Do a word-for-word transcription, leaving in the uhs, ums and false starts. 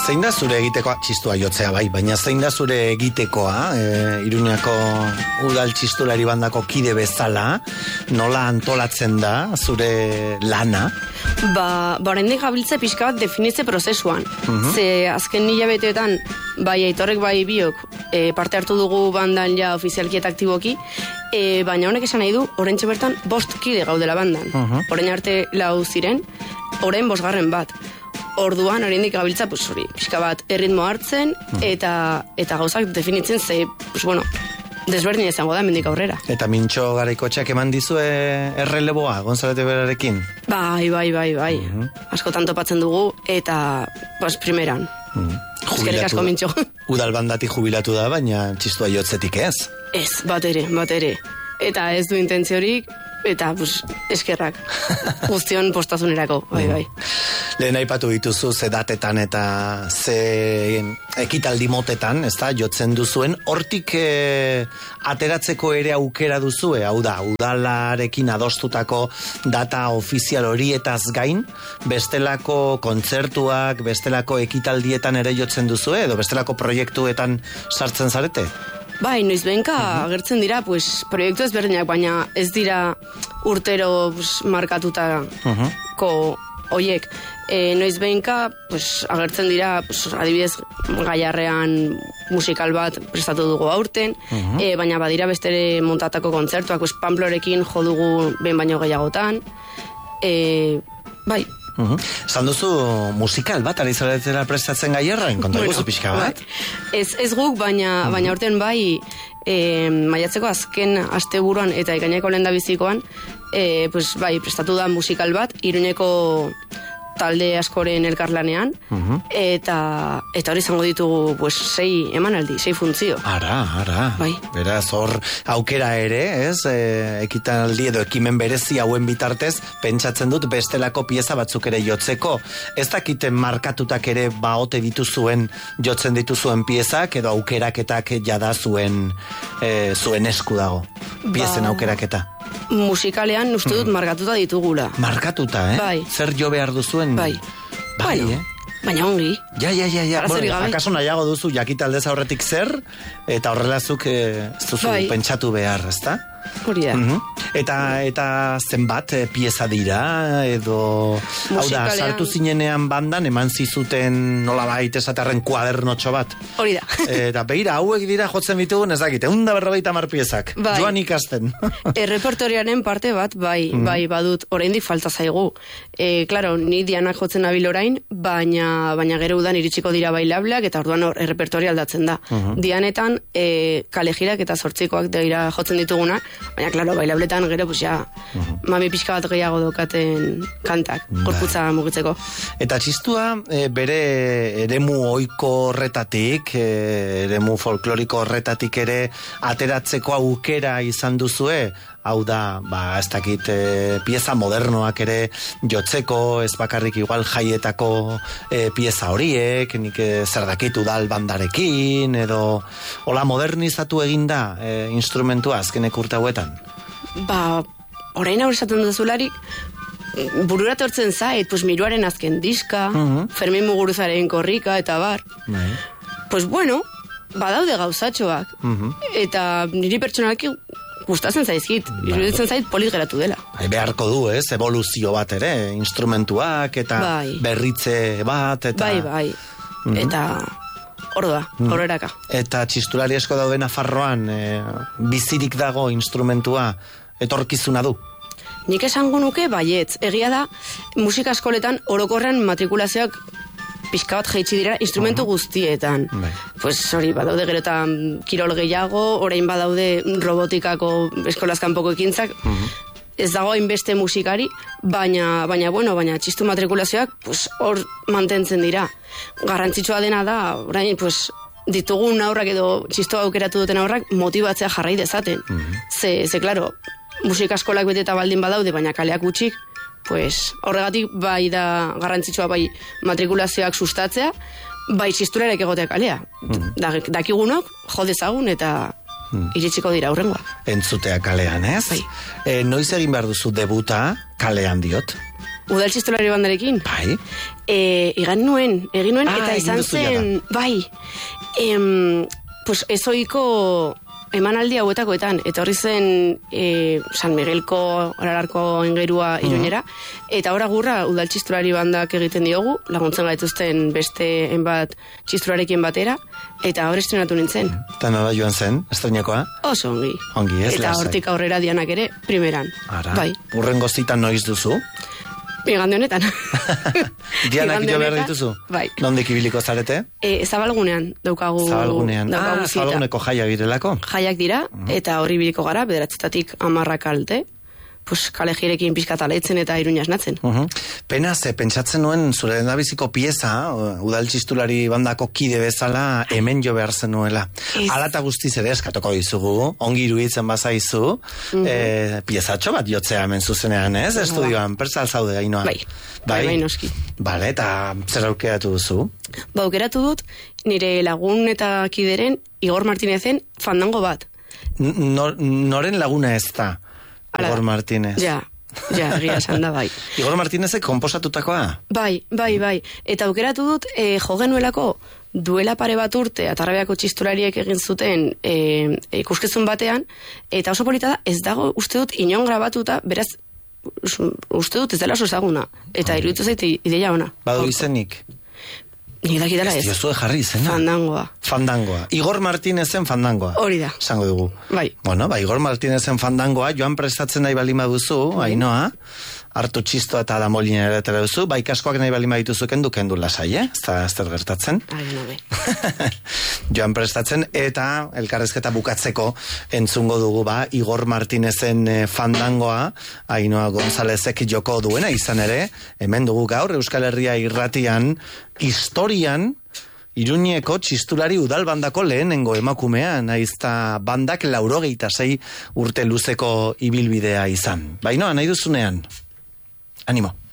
Zein da zure egitekoa, txistua jotzea bai, baina zein da zure egitekoa, e, Iruñako udal txistulari bandako kide bezala, nola antolatzen da zure lana? Ba, ba oraindik gabiltza pixka bat definitze prozesuan. Uh-huh. Ze azken hilabeteetan, bai Aitorrek bai biok, e, parte hartu dugu bandan ja ofizialki eta aktiboki, e, baina honek esan nahi du, oraintxe bertan bost kide gaudela bandan. Uh-huh. Orain arte lau ziren, orain bosgarren bat. Orduan, oraindik gabiltza, pues hori, pixka bat erritmo hartzen, eta eta gauzak definitzen ze, pues bueno, desberdin izango da mendik aurrera. Eta Mintxo Garaikotxeak eman dizue erreleboa, Gonzalete berarekin? Bai, bai, bai, bai. Uh-huh. Askotan topatzen dugu, eta, pues, primeran. Uh-huh. Eskerrik asko, Mintxo. Udal bandatik jubilatu da, baina txistua jotzetik ez? Ez, bat ere, bat ere. Eta ez du intentziorik, eta, pues, eskerrak. Guztion postazunerako, bai, bai. Lehen aipatu dituzu ze datetan eta ze ekitaldi motetan, ezta, jotzen duzuen, hortik e, ateratzeko ere aukera duzue, hau da, udalarekin adostutako data ofizial horietaz gain, bestelako kontzertuak, bestelako ekitaldietan ere jotzen duzue, edo bestelako proiektuetan sartzen zarete? Bai, noizbenka uh-huh. agertzen dira, pues, proiektu ezberdinak, baina ez dira urtero pues, markatutako uh-huh. oiek. E, noizbenka pues, agertzen dira, pues, adibidez, Gaiarrean musikal bat prestatu dugu aurten, uh-huh. e, baina badira bestere montatako kontzertuak, pues, Pamplorekin jo dugu behin baino gehiagotan, e, bai. Uh-huh. Zan duzu musikal bat, ari zaretera prestatzen Gaiarrain, konta guzu pixka bat? Bai. Ez, ez guk, baina, uh-huh. baina aurten bai, e, maiatzeko azken asteburuan eta ekaineko lehendabizikoan, e, pues, bai, prestatu da musikal bat, Iruñeko talde askoren elkarlanean, uh-huh. eta eta hori izango ditugu pues, sei emanaldi, sei funtzio. Ara, ara. Bai. Beraz, hor aukera ere, ez? E, ekitaldi edo ekimen berezi hauen bitartez, pentsatzen dut bestelako pieza batzuk ere jotzeko. Ez dakiten markatutak ere baote dituzuen, jotzen dituzuen piezak, edo aukeraketak jada zuen, e, zuen esku dago. Piezen ba... aukeraketa. Musikalean uste dut markatuta ditugula. Markatuta, eh? Bai. Zer jo behar duzuen? Bai. Bai, bueno, eh? Baina ongi. Ja, ja, ja, ja. Bueno, akaso nahiago duzu jakitaldez aurretik zer, eta horrelazuk eh, zuzu bai. Pentsatu behar, ezta? Hori da. Uh-huh. Eta, eta zenbat eh, pieza dira, edo... Hau da, sartu zinenean bandan, eman zizuten nola baita esaterren kuadernotxo bat. Hori da. Eta beira, hauek dira jotzen ditugun ezakite, unda berrogeita mar piezak. Bai. Joan ikasten. Errepertoriaren parte bat, bai, mm. bai, badut, oraindik falta zaigu. E, klaro, ni dianak jotzen nabil orain, baina, baina gero udan iritsiko dira bailableak, eta orduan hor, errepertoria aldatzen da. Uh-huh. Dianetan, e, kalejirak eta zortzikoak dira jotzen dituguna, baina, klaro, bailabletan gero, pues ja, uh-huh. mami pixka bat gehiago dokaten kantak, gorputza mugitzeko. Eta txistua, e, bere eremu oiko horretatik, e, eremu folkloriko horretatik ere ateratzeko aukera izan duzue, hau da, ba, ez dakit, e, pieza modernoak ere jotzeko, ez bakarrik igual jaietako e, pieza horiek, nik e, zer dakit udal bandarekin, edo hola modernizatu eginda e, instrumentua azkenek urte hauetan? Ba, orain hau esaten duzularik, burura tortzen zait, pues Miruaren azken diska, uh-huh. Fermin Muguruzaren korrika, eta bar. Bai. Pues bueno, badaude gauzatxoak, uh-huh. eta niri pertsonalki gustatzen zaizkit, iruditzen zait polit geratu dela. Bai, beharko du, ez, evoluzio bat ere, instrumentuak eta bai. Berritze bat, eta... Bai, bai, uh-huh. eta... Hor da, horreraka. Eta txistulari esko daude Nafarroan, e, bizirik dago instrumentua, etorkizuna du? Nik esango nuke baietz. Egia da, musika eskoletan orokorrean matrikulazioak pixka bat jaitsi dira instrumentu uh-huh. guztietan. Bai. Pues hori, badaude gero eta kirol gehiago, orain badaude robotikako eskolazkanpoko ekintzak, uh-huh. ez dago hainbeste musikari, baina, baina, bueno, baina txistu matrikulazioak pues, hor mantentzen dira. Garrantzitsua dena da, orain, pues, ditugun aurrak edo txistu aukeratu duten aurrak motibatzea jarrai dezaten. Uh-huh. Ze, ze, klaro, musika eskolak beteta baldin badaude, baina kaleak gutxik, pues, horregatik bai da garrantzitsua bai matrikulazioak sustatzea, bai txisturarek egotea kalea. Uh-huh. Da, dakigunok, jo dezagun eta... iritsiko dira aurrengoa. Entzutea kalean, ez? Bai. E, noiz egin behar duzu debuta kalean diot? Udal txistulari bandarekin. Bai. E, igan nuen, egin nuen, Ah, eta egin izan duzu zen, bai, em, pues ezoiko emanaldi hauetakoetan, eta horri zen e, San Miguelko Aralarko engerua Iruñera, eta ora gurra udal txistulari bandak egiten diogu, laguntzen gaituzten beste enbat txistularekin batera, eta hor estrenatu nintzen. Eta nola joan zen, estreinakoa? Oso ongi. Ongi, ez, eta lasai. hortik aurrera Dianak ere, primeran. Ara, Bai, urrengo zitan noiz duzu? igande honetan. Dianak Igande jo behar honetan, dituzu? Bai. Nondik ibiliko zarete? E, zabalgunean daukagu... Zabalgunean. daukagu Ah, zita. zabalguneko jaia girelako? Jaiak dira, eta horri biliko gara, bederatzetatik amarrak alte, pues kalejirekin pixka taleitzen eta Iruña esnatzen. Uh-huh. Pena, ze pentsatzen nuen zure lehendabiziko pieza, udal txistulari bandako kide bezala, hemen jo behar zenuela. Ez. Hala eta guztiz ere eskatuko dizugu, ongi iruditzen bazaizu, Mhm. eh, piezatxo bat jotzea hemen zuzenean, ez? Estudioan, pertsal zaude, Ainhoa? Bai, bai, bai, noski. Bale, eta zer aukeratu duzu? Ba, aukeratu dut, nire lagun eta kideren Igor Martinezen fandango bat. N- nor- noren laguna ez da? Hala Igor da. Martínez. Ja, ja, egia esan da, bai. Igor Martínezek konposatutakoa? Bai, bai, bai. Eta aukeratu dut, e, jo genuelako duela pare bat urte, Atarrabiako txistulariek egin zuten e, ikuskizun batean, eta oso polita da, ez dago, uste dut, inon grabatuta, beraz, uste dut ez dela oso ezaguna. Eta iruditu zait ideia ona. Badu izenik? Nik dakitela Ez ez. diozue jarri izena? Fandangoa. Fandangoa. Igor Martínezen fandangoa. Hori da. Esango dugu. Bai. Bueno, ba, Igor Martínezen fandangoa, joan prestatzen nahi balin baduzu, Ainhoa, hartu txistoa eta damolinera eta duzu, bai kaskoak nahi balin badituzu kendu, kendu lasai, eh? Ez da, ez da gertatzen. Ai, no, bai. Joan prestatzen, eta elkarrezketa bukatzeko entzungo dugu, ba, Igor Martínezen eh, fandangoa, Ainhoa Gonzalezek joko duena izan ere, hemen dugu gaur, Euskal Herria irratian, historian, Iruñeko txistulari udalbandako lehenengo emakumea, naizta bandak laurogeita sei urte luzeko ibilbidea izan. Baina, nahi duzunean. Animo.